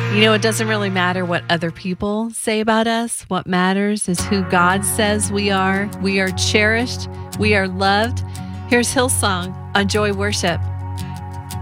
You know, it doesn't really matter what other people say about us. What matters is who God says we are. We are cherished. We are loved. Here's Hillsong on Joy Worship.